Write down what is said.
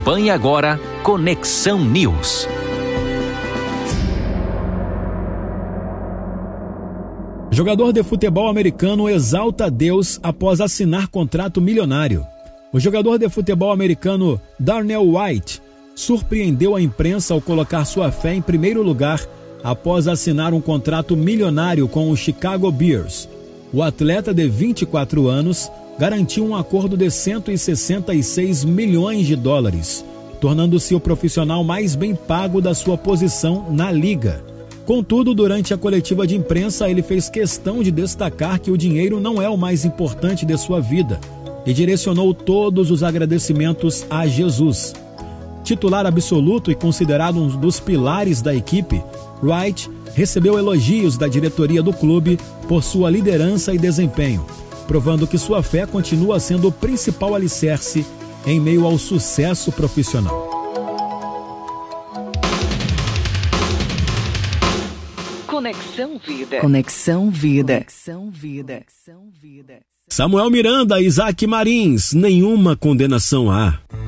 Acompanhe agora Conexão News. Jogador de futebol americano exalta Deus após assinar contrato milionário. O jogador de futebol americano Darnell White surpreendeu a imprensa ao colocar sua fé em primeiro lugar após assinar um contrato milionário com o Chicago Bears. O atleta de 24 anos garantiu um acordo de 166 milhões de dólares, tornando-se o profissional mais bem pago da sua posição na liga. Contudo, durante a coletiva de imprensa, ele fez questão de destacar que o dinheiro não é o mais importante de sua vida e direcionou todos os agradecimentos a Jesus. Titular absoluto e considerado um dos pilares da equipe, Wright recebeu elogios da diretoria do clube por sua liderança e desempenho, provando que sua fé continua sendo o principal alicerce em meio ao sucesso profissional. Conexão Vida. Conexão Vida. Conexão Vida. Samuel Miranda, Isaac Marins, nenhuma condenação há.